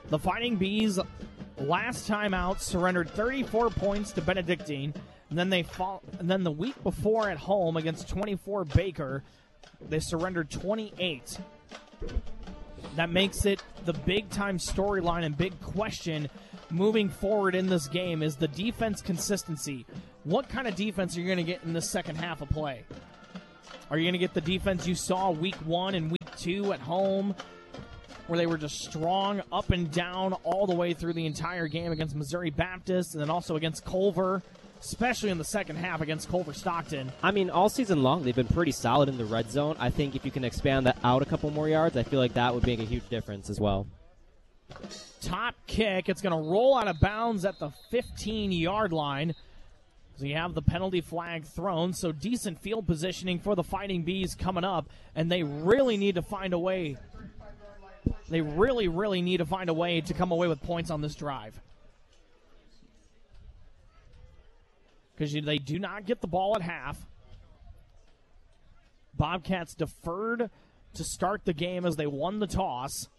The Fighting Bees, last time out, surrendered 34 points to Benedictine. And then then the week before at home against 24 Baker, they surrendered 28. That makes it the big-time storyline and big question moving forward in this game is the defense consistency. What kind of defense are you going to get in the second half of play? Are you going to get the defense you saw week 1 and week 2 at home, where they were just strong up and down all the way through the entire game against Missouri Baptist and then also against Culver, especially in the second half against Culver Stockton? I mean, all season long, they've been pretty solid in the red zone. I think if you can expand that out a couple more yards, I feel like that would make a huge difference as well. Top kick. It's going to roll out of bounds at the 15-yard line. So you have the penalty flag thrown, so decent field positioning for the Fighting Bees coming up, and they really need to find a way. They really, really need to find a way to come away with points on this drive. Because they do not get the ball at half. Bobcats deferred to start the game as they won the toss.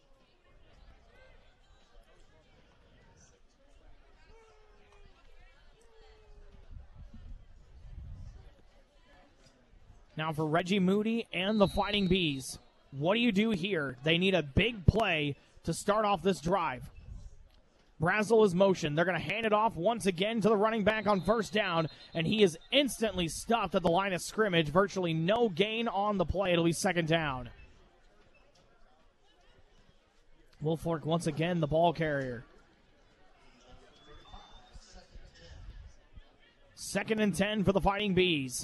Now for Reggie Moody and the Fighting Bees, what do you do here? They need a big play to start off this drive. Brazel is motion. They're going to hand it off once again to the running back on first down, and he is instantly stuffed at the line of scrimmage. Virtually no gain on the play. It'll be second down. Woolfolk once again the ball carrier. 2nd and 10 for the Fighting Bees.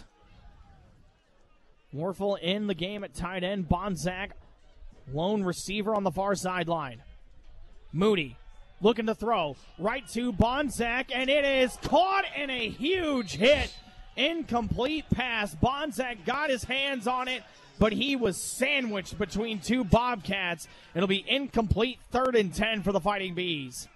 Warfel in the game at tight end. Bonzak, lone receiver on the far sideline. Moody looking to throw right to Bonzak, and it is caught in a huge hit. Incomplete pass. Bonzak got his hands on it, but he was sandwiched between two Bobcats. It'll be incomplete, 3rd and 10 for the Fighting Bees.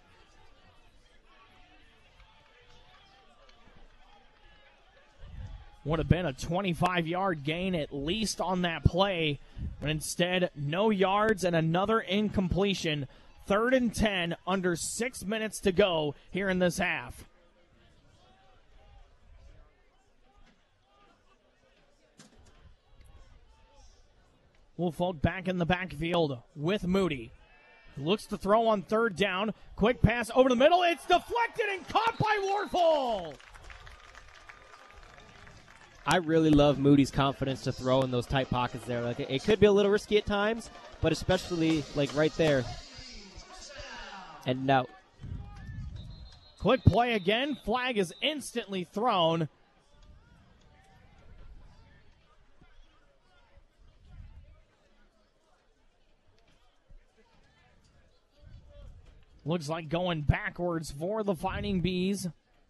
Would have been a 25-yard gain at least on that play, but instead, no yards and another incompletion. 3rd and 10, under 6 minutes to go here in this half. Woolfolk back in the backfield with Moody. Looks to throw on 3rd down. Quick pass over the middle. It's deflected and caught by Warfel. I really love Moody's confidence to throw in those tight pockets there. Like it could be a little risky at times, but especially like right there. And now, quick play again. Flag is instantly thrown. Looks like going backwards for the Fighting Bees.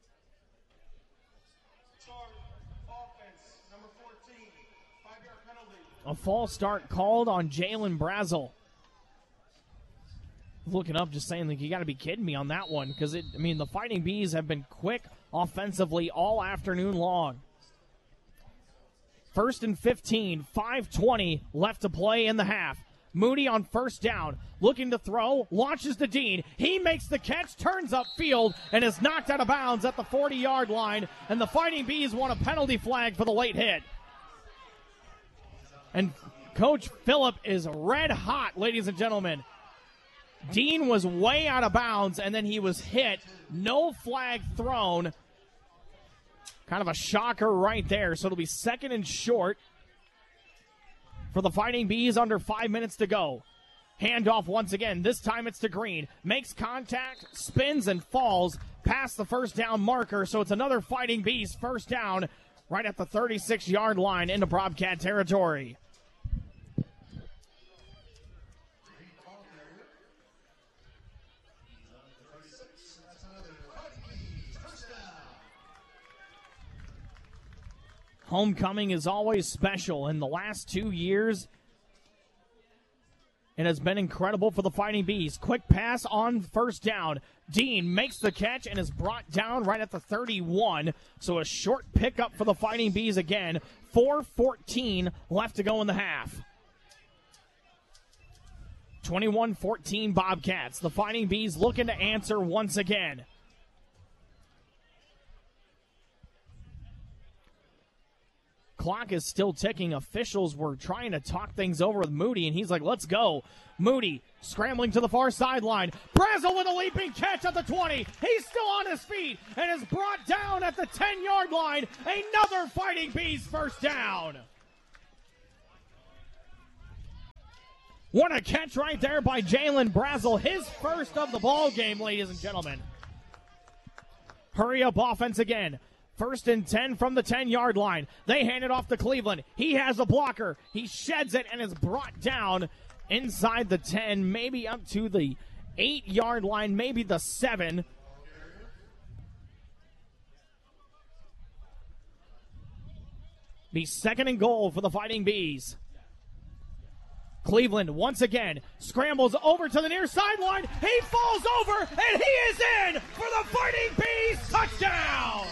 A false start called on Jalen Brazel. Looking up, just saying, like, you got to be kidding me on that one, because the Fighting Bees have been quick offensively all afternoon long. 1st and 15, 5:20 left to play in the half. Moody on first down, looking to throw, launches to Dean. He makes the catch, turns upfield, and is knocked out of bounds at the 40-yard line, and the Fighting Bees want a penalty flag for the late hit. And Coach Phillip is red hot, ladies and gentlemen. Dean was way out of bounds, and then he was hit. No flag thrown. Kind of a shocker right there. So it'll be 2nd and short for the Fighting Bees, under 5 minutes to go. Handoff once again. This time it's to Green. Makes contact, spins, and falls past the first down marker. So it's another Fighting Bees first down right at the 36-yard line into Bobcat territory. Homecoming is always special. In the last 2 years, it has been incredible for the Fighting Bees. Quick pass on first down. Dean makes the catch and is brought down right at the 31. So a short pickup for the Fighting Bees again. 4:14 left to go in the half. 21-14 Bobcats. The Fighting Bees looking to answer once again. Clock is still ticking. Officials were trying to talk things over with Moody, and he's like, let's go. Moody scrambling to the far sideline. Brazel with a leaping catch at the 20. He's still on his feet and is brought down at the 10-yard line. Another Fighting Bees first down. What a catch right there by Jalen Brazel. His first of the ball game, ladies and gentlemen. Hurry up offense again. 1st and 10 from the 10-yard line. They hand it off to Cleveland. He has a blocker. He sheds it and is brought down inside the 10, maybe up to the 8-yard line, maybe the 7. Be 2nd and goal for the Fighting Bees. Cleveland once again scrambles over to the near sideline. He falls over and he is in for the Fighting Bees touchdown.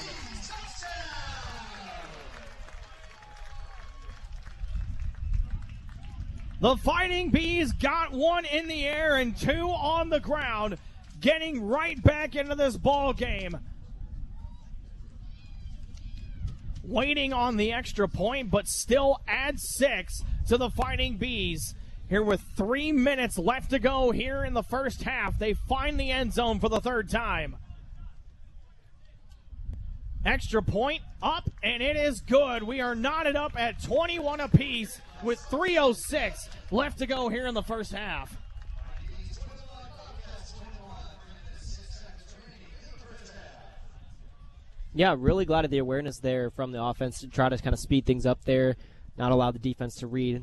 The Fighting Bees got one in the air and 2 on the ground, getting right back into this ball game. Waiting on the extra point, but still add 6 to the Fighting Bees. Here with 3 minutes left to go here in the first half, they find the end zone for the 3rd time. Extra point up, and it is good. We are knotted up at 21 apiece with 3:06 left to go here in the first half. Yeah, really glad of the awareness there from the offense to try to kind of speed things up there, not allow the defense to read.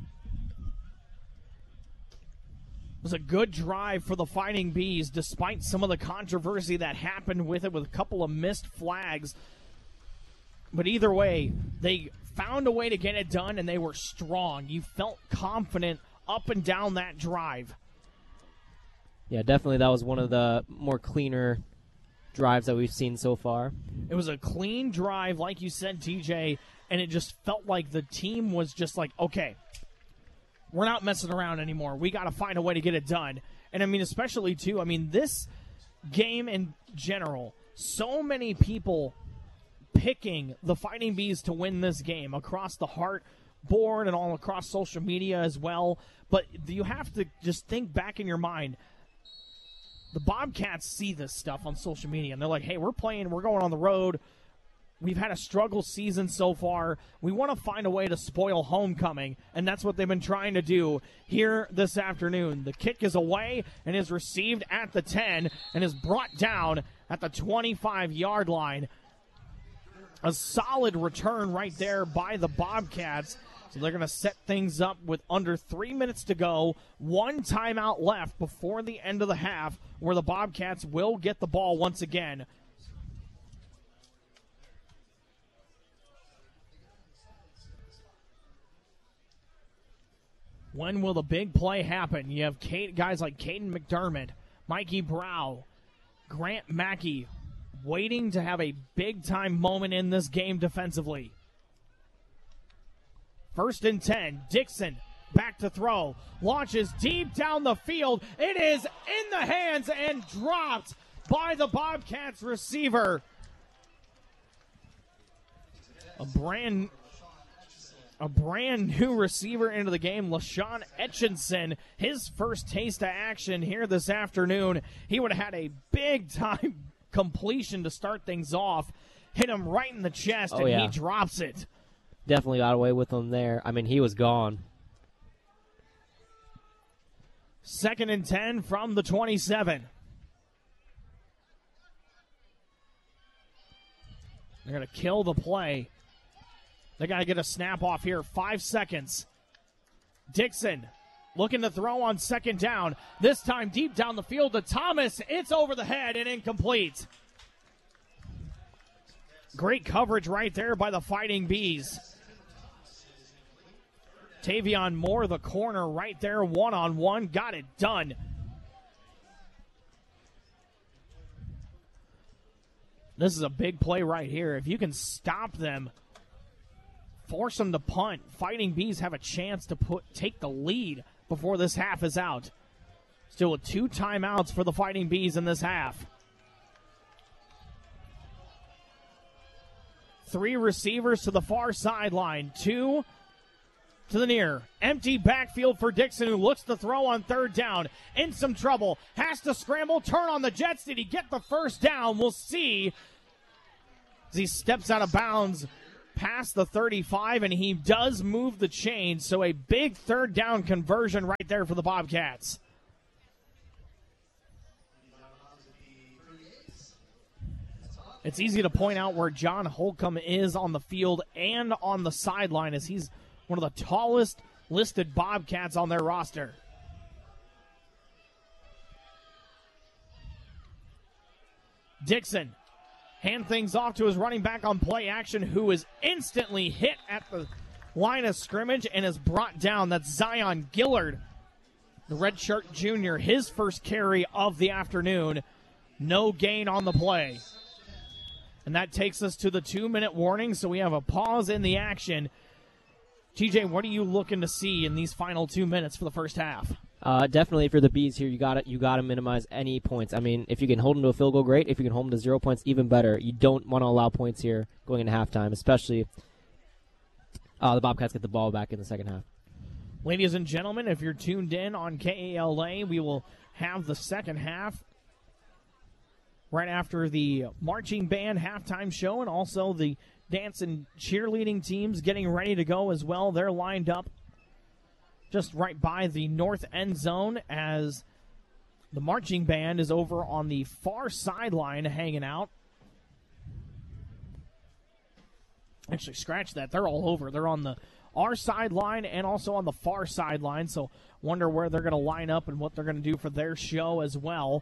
It was a good drive for the Fighting Bees, despite some of the controversy that happened with it, with a couple of missed flags. But either way, they found a way to get it done, and they were strong. You felt confident up and down that drive. Yeah, definitely that was one of the more cleaner drives that we've seen so far. It was a clean drive, like you said, TJ, and it just felt like the team was just like, okay, we're not messing around anymore. We got to find a way to get it done. And, I mean, especially, too, I mean, this game in general, so many people picking the Fighting Bees to win this game across the Heart board and all across social media as well. But you have to just think back in your mind. The Bobcats see this stuff on social media, and they're like, hey, we're going on the road. We've had a struggle season so far. We want to find a way to spoil homecoming, and that's what they've been trying to do here this afternoon. The kick is away and is received at the 10 and is brought down at the 25-yard line. A solid return right there by the Bobcats. So they're going to set things up with under 3 minutes to go. 1 timeout left before the end of the half, where the Bobcats will get the ball once again. When will the big play happen? You have guys like Caden McDermott, Mikey Brow, Grant Mackey, waiting to have a big-time moment in this game defensively. 1st and 10. Dixon back to throw. Launches deep down the field. It is in the hands and dropped by the Bobcats receiver. A brand new receiver into the game, LaShawn Etchinson. His first taste of action here this afternoon. He would have had a big-time completion to start things off. Hit him right in the chest, and he drops it. Definitely got away with him there. I mean, he was gone. 2nd and 10 from the 27. They're going to kill the play. They got to get a snap off here. 5 seconds. Dixon looking to throw on 2nd down. This time deep down the field to Thomas. It's over the head and incomplete. Great coverage right there by the Fighting Bees. Tavion Moore, the corner right there, one-on-one. Got it done. This is a big play right here. If you can stop them, force them to punt, Fighting Bees have a chance to take the lead before this half is out. Still with 2 timeouts for the Fighting Bees in this half. 3 receivers to the far sideline. 2 to the near. Empty backfield for Dixon, who looks to throw on 3rd down. In some trouble. Has to scramble. Turn on the Jets. Did he get the first down? We'll see. As he steps out of bounds past the 35, and he does move the chain. So a big 3rd down conversion right there for the Bobcats. It's easy to point out where John Holcomb is on the field and on the sideline, as he's one of the tallest listed Bobcats on their roster. Dixon hand things off to his running back on play action, who is instantly hit at the line of scrimmage and is brought down. That's Zion Gillard, the redshirt junior, his first carry of the afternoon. No gain on the play. And that takes us to the 2-minute warning, so we have a pause in the action. TJ, what are you looking to see in these final 2 minutes for the first half? Definitely, if you're the Bees here, you got to minimize any points. I mean, if you can hold them to a field goal, great. If you can hold them to 0 points, even better. You don't want to allow points here going into halftime, especially the Bobcats get the ball back in the second half. Ladies and gentlemen, if you're tuned in on KALA, we will have the second half right after the marching band halftime show, and also the dance and cheerleading teams getting ready to go as well. They're lined up just right by the north end zone, as the marching band is over on the far sideline hanging out. Actually, scratch that. They're all over. They're on our sideline and also on the far sideline, so wonder where they're going to line up and what they're going to do for their show as well.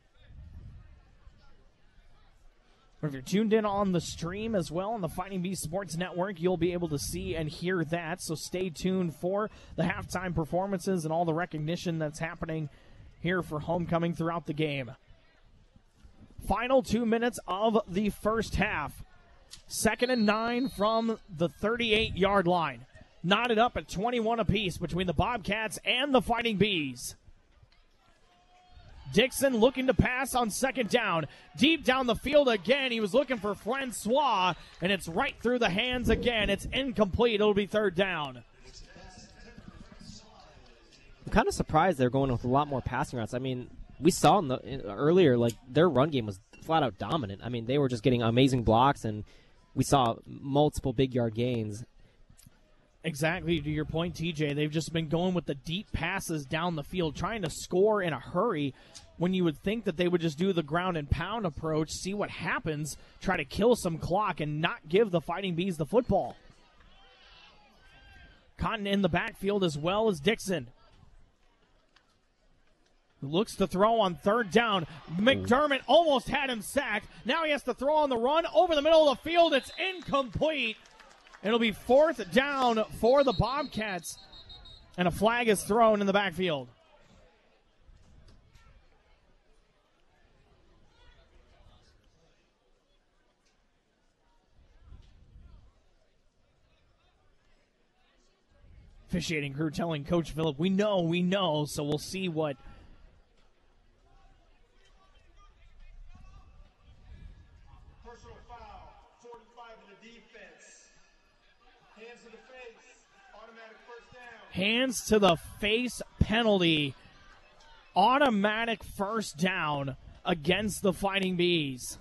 If you're tuned in on the stream as well on the Fighting Bees Sports Network, you'll be able to see and hear that. So stay tuned for the halftime performances and all the recognition that's happening here for homecoming throughout the game. Final 2 minutes of the first half. 2nd and 9 from the 38-yard line. Knotted up at 21 apiece between the Bobcats and the Fighting Bees. Dixon looking to pass on 2nd down. Deep down the field again. He was looking for Francois, and it's right through the hands again. It's incomplete. It'll be 3rd down. I'm kind of surprised they're going with a lot more passing routes. I mean, we saw earlier, like, their run game was flat out dominant. I mean, they were just getting amazing blocks, and we saw multiple big yard gains. Exactly, to your point, TJ. They've just been going with the deep passes down the field, trying to score in a hurry when you would think that they would just do the ground and pound approach, see what happens, try to kill some clock, and not give the Fighting Bees the football. Cotton in the backfield as well as Dixon. Looks to throw on 3rd down. McDermott almost had him sacked. Now he has to throw on the run over the middle of the field. It's incomplete. It'll be 4th down for the Bobcats, and a flag is thrown in the backfield. Officiating crew telling Coach Phillip, we know, so we'll see what hands to the face penalty. Automatic 1st down against the Fighting Bees.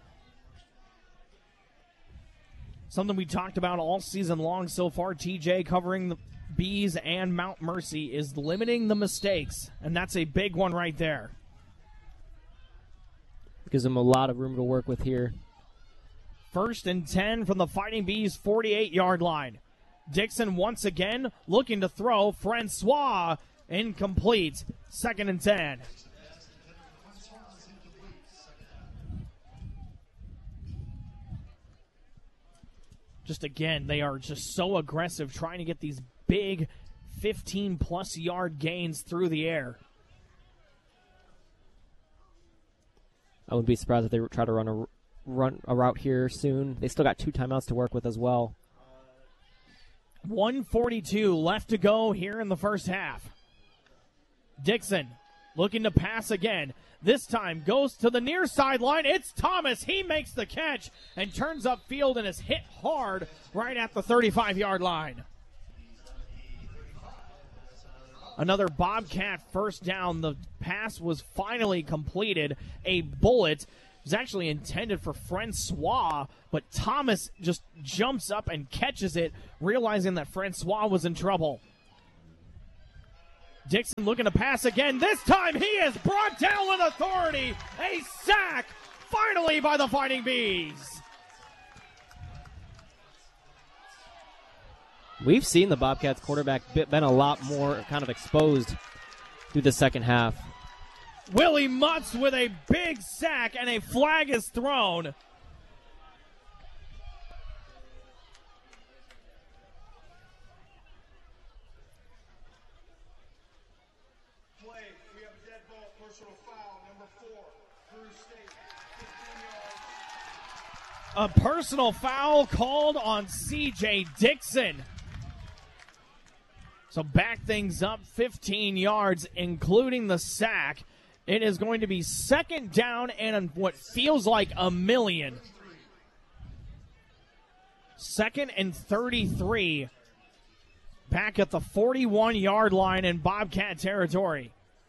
Something we talked about all season long so far, TJ, covering the Bees and Mount Mercy, is limiting the mistakes, and that's a big one right there. Gives them a lot of room to work with here. 1st and 10 from the Fighting Bees 48-yard line. Dixon once again looking to throw. Francois incomplete. 2nd and 10. Just again, they are just so aggressive trying to get these big 15-plus yard gains through the air. I wouldn't be surprised if they try to run a route here soon. They still got 2 timeouts to work with as well. 1:42 left to go here in the first half. Dixon Looking to pass again. This time goes to the near sideline. It's Thomas. He makes the catch and turns upfield and is hit hard right at the 35-yard line. Another Bobcat first down. The pass was finally completed. A bullet was actually intended for Francois, but Thomas just jumps up and catches it, realizing that Francois was in trouble. Dixon looking to pass again. This time he is brought down with authority. A sack, finally, by the Fighting Bees. We've seen the Bobcats quarterback been a lot more kind of exposed through the second half. Willie Mutz with a big sack, and a flag is thrown. A personal foul called on C.J. Dixon. So back things up 15 yards, including the sack. It is going to be second down and what feels like a million. Second and 33. Back at the 41-yard line in Bobcat territory.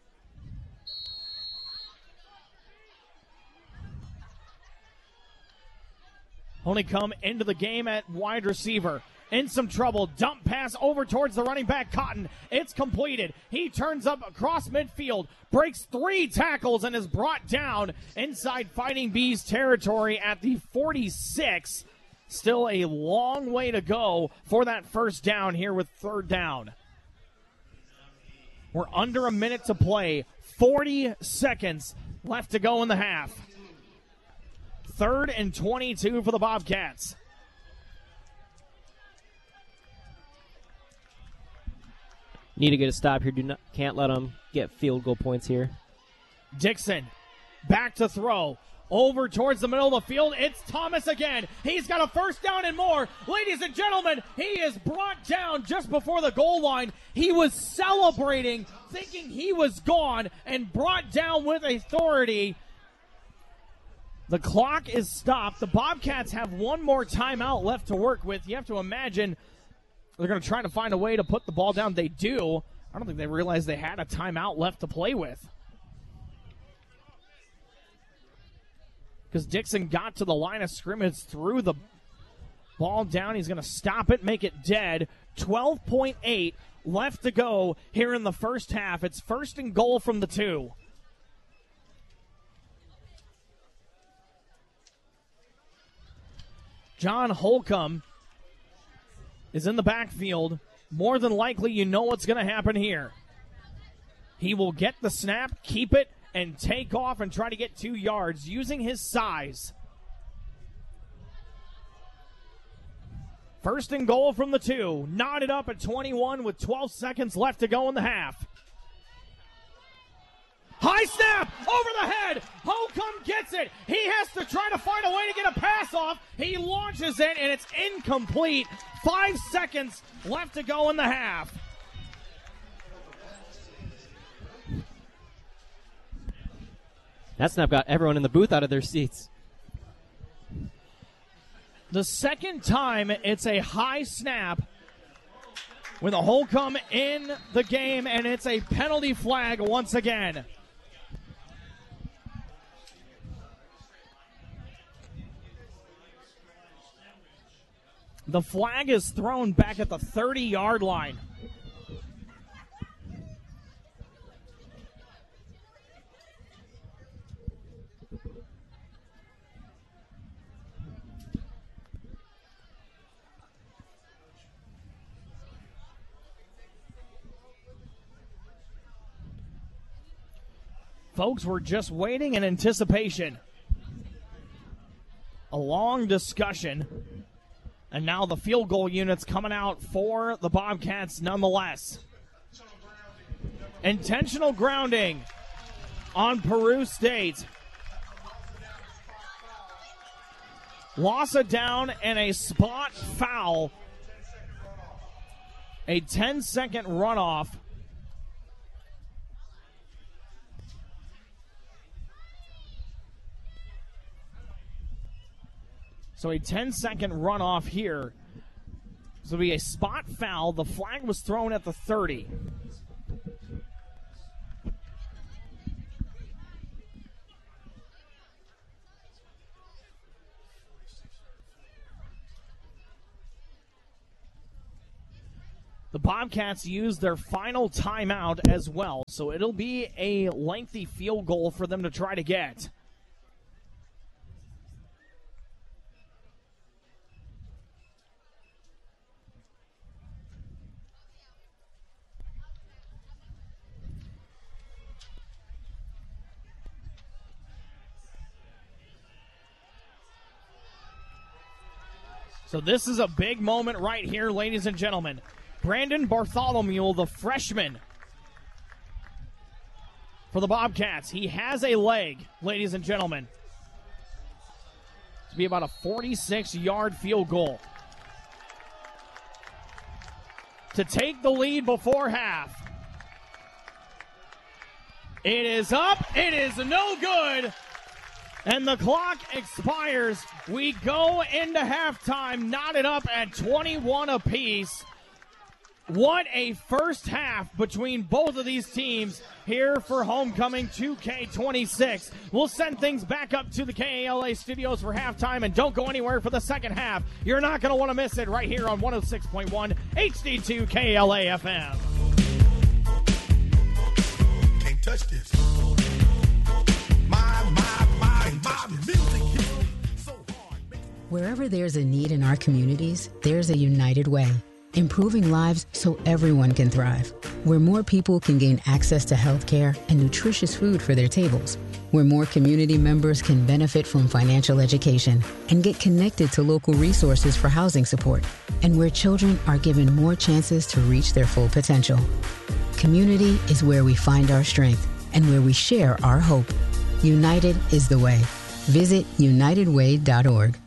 Honeycomb into the game at wide receiver. In some trouble. Dump pass over towards the running back, Cotton. It's completed. He turns up across midfield, breaks 3 tackles, and is brought down inside Fighting Bees territory at the 46. Still a long way to go for that first down here with third down. We're under a minute to play. 40 seconds left to go in the half. 3rd and 22 for the Bobcats. Need to get a stop here. Can't let them get field goal points here. Dixon back to throw. Over towards the middle of the field. It's Thomas again. He's got a first down and more. Ladies and gentlemen, he is brought down just before the goal line. He was celebrating, thinking he was gone, and brought down with authority. The clock is stopped. The Bobcats have one more timeout left to work with. You have to imagine they're going to try to find a way to put the ball down. They do. I don't think they realized they had a timeout left to play with. Because Dixon got to the line of scrimmage, threw the ball down. He's going to stop it, make it dead. 12.8 left to go here in the first half. It's 1st and goal from the 2. John Holcomb is in the backfield. More than likely, you know what's going to happen here. He will get the snap, keep it, and take off and try to get 2 yards using his size. 1st and goal from the 2. Knotted up at 21 with 12 seconds left to go in the half. High snap over the head. Holcomb gets it. He has to try to find a way to get a pass off. He launches it, and it's incomplete. 5 seconds left to go in the half. That snap got everyone in the booth out of their seats. The second time it's a high snap with a Holcomb in the game, and it's a penalty flag once again. The flag is thrown back at the 30-yard line. Folks, we're just waiting in anticipation. A long discussion. And now the field goal unit's coming out for the Bobcats nonetheless. Intentional grounding on Peru State. Loss of down and a spot foul. A 10-second runoff. So a 10-second runoff here. So it'll be a spot foul. The flag was thrown at the 30. The Bobcats use their final timeout as well, so it'll be a lengthy field goal for them to try to get. So this is a big moment right here, ladies and gentlemen. Brandon Bartholomew, the freshman for the Bobcats. He has a leg, ladies and gentlemen. To be about a 46-yard field goal. To take the lead before half. It is up. It is no good. And the clock expires. We go into halftime, knotted up at 21 apiece. What a first half between both of these teams here for Homecoming 2K26. We'll send things back up to the KALA studios for halftime, and don't go anywhere for the second half. You're not going to want to miss it right here on 106.1 HD2 KALA FM. Can't touch this. My music hits me so hard. Wherever there's a need in our communities, there's a United Way. Improving lives so everyone can thrive. Where more people can gain access to health care and nutritious food for their tables. Where more community members can benefit from financial education and get connected to local resources for housing support. And where children are given more chances to reach their full potential. Community is where we find our strength and where we share our hope. United is the way. Visit unitedway.org.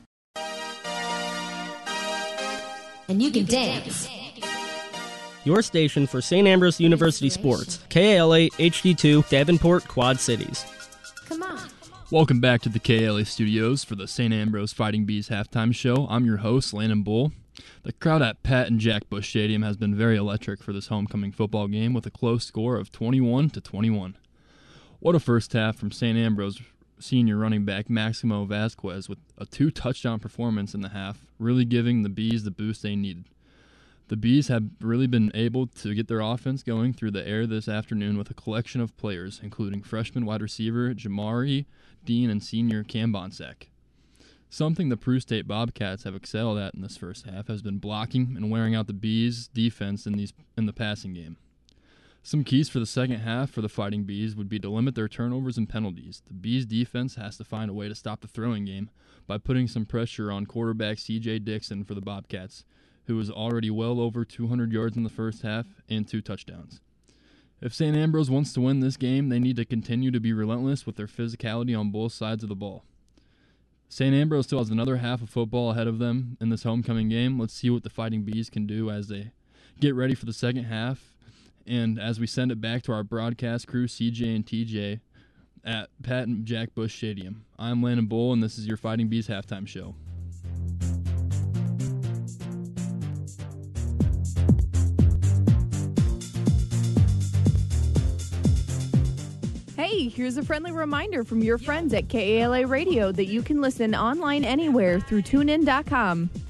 And you can dance. Your station for St. Ambrose University Sports, KALA HD2 Davenport Quad Cities. Come on. Welcome back to the KALA studios for the St. Ambrose Fighting Bees halftime show. I'm your host, Landon Bull. The crowd at Pat and Jack Bush Stadium has been very electric for this homecoming football game with a close score of 21-21. What a first half from St. Ambrose senior running back Maximo Vasquez with a 2-touchdown performance in the half, really giving the Bees the boost they needed. The Bees have really been able to get their offense going through the air this afternoon with a collection of players, including freshman wide receiver Jamari Dean and senior Cam Bonsack. Something the Peru State Bobcats have excelled at in this first half has been blocking and wearing out the Bees' defense in the passing game. Some keys for the second half for the Fighting Bees would be to limit their turnovers and penalties. The Bees' defense has to find a way to stop the throwing game by putting some pressure on quarterback C.J. Dixon for the Bobcats, who was already well over 200 yards in the first half and 2 touchdowns. If St. Ambrose wants to win this game, they need to continue to be relentless with their physicality on both sides of the ball. St. Ambrose still has another half of football ahead of them in this homecoming game. Let's see what the Fighting Bees can do as they get ready for the second half. And as we send it back to our broadcast crew, CJ and TJ, at Pat and Jack Bush Stadium. I'm Landon Bull, and this is your Fighting Bees halftime show. Hey, here's a friendly reminder from your friends at KALA Radio that you can listen online anywhere through TuneIn.com.